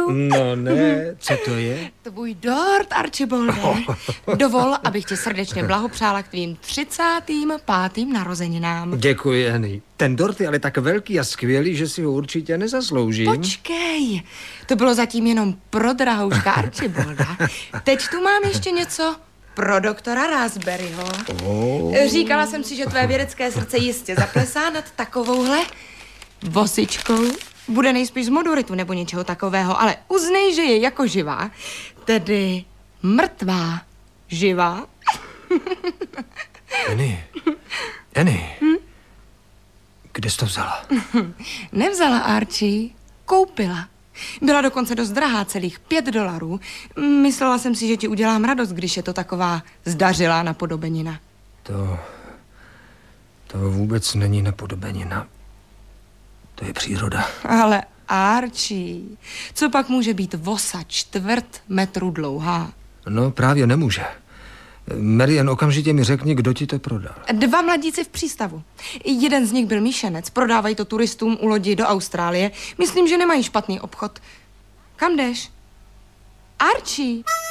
No ne, co to je? Tvůj dort, Archibalde. Dovol, abych ti srdečně blahopřála k tvým 35. narozeninám. Děkuji, Annie. Ten dort je ale tak velký a skvělý, že si ho určitě nezasloužím. Počkej, to bylo zatím jenom pro drahouška Archibalda. Teď tu mám ještě něco pro doktora Raspberryho. Říkala jsem si, že tvé vědecké srdce jistě zaplesá nad takovouhle vosičkou. Bude nejspíš z moduritu nebo něčeho takového, ale uznej, že je jako živá, tedy mrtvá živá. Annie, kde jsi to vzala? Nevzala, Archie, koupila. Byla dokonce dost drahá, celých $5. Myslela jsem si, že ti udělám radost, když je to taková zdařilá napodobenina. To vůbec není napodobenina. To je příroda. Ale Archie, co pak může být vosa 1/4 metru dlouhá? No, právě nemůže. Marian, okamžitě mi řekni, kdo ti to prodal. 2 mladíci v přístavu. Jeden z nich byl míšenec. Prodávají to turistům u lodi do Austrálie. Myslím, že nemají špatný obchod. Kam jdeš? Archie!